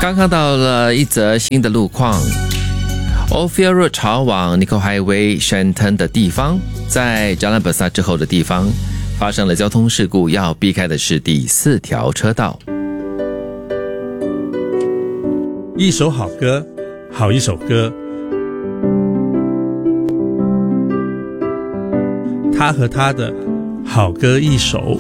刚看到了一则新的路况 Ophir Road 朝往 Nickel Highway Shenton 的地方，在 Jalan Besar 之后的地方发生了交通事故，要避开的是第4条车道。 一首好歌，好一首歌，他和他的好歌一首。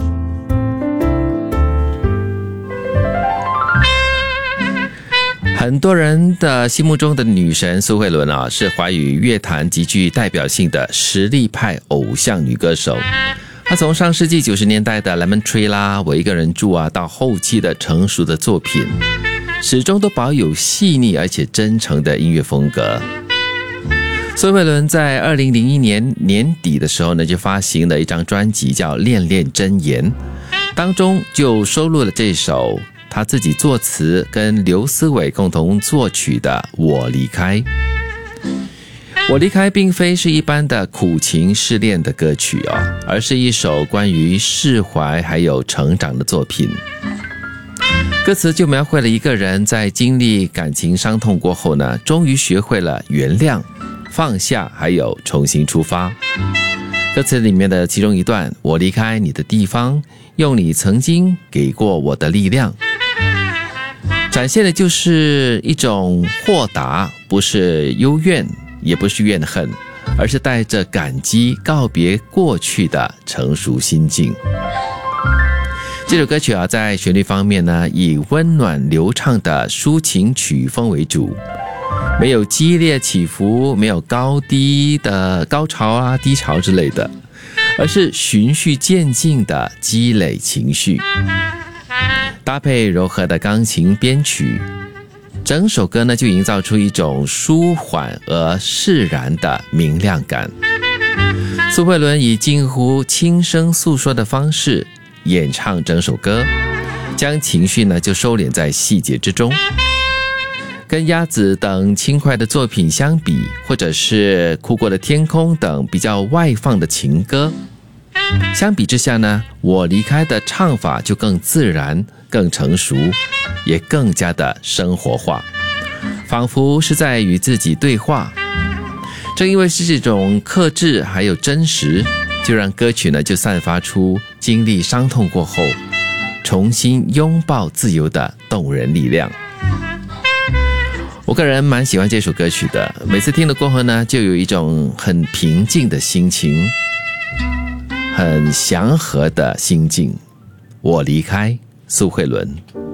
很多人的心目中的女神苏慧伦啊，是华语乐坛极具代表性的实力派偶像女歌手。她从上世纪90年代的 Lemon Tree 啦，我一个人住啊，到后期的成熟的作品，始终都保有细腻而且真诚的音乐风格。苏慧伦在2001年年底的时候呢，就发行了一张专辑叫《恋恋真言》，当中就收录了这首他自己作词跟刘思伟共同作曲的《我离开》。我离开并非是一般的苦情失恋的歌曲哦，而是一首关于释怀还有成长的作品。歌词就描绘了一个人在经历感情伤痛过后呢，终于学会了原谅、放下，还有重新出发。歌词里面的其中一段，我离开你的地方，用你曾经给过我的力量，展现的就是一种豁达，不是幽怨，也不是怨恨，而是带着感激告别过去的成熟心境。这首歌曲啊，在旋律方面呢，以温暖流畅的抒情曲风为主，没有激烈起伏，没有高低的高潮啊、低潮之类的，而是循序渐进的积累情绪，搭配柔和的钢琴编曲，整首歌呢就营造出一种舒缓而释然的明亮感。苏慧伦以近乎轻声诉说的方式演唱整首歌，将情绪呢就收敛在细节之中。跟鸭子等轻快的作品相比，或者是哭过的天空等比较外放的情歌相比之下呢，我离开的唱法就更自然、更成熟，也更加的生活化，仿佛是在与自己对话。正因为是这种克制还有真实，就让歌曲呢就散发出经历伤痛过后重新拥抱自由的动人力量。我个人蛮喜欢这首歌曲的，每次听了过后呢，就有一种很平静的心情，很祥和的心境。我离开，苏慧伦。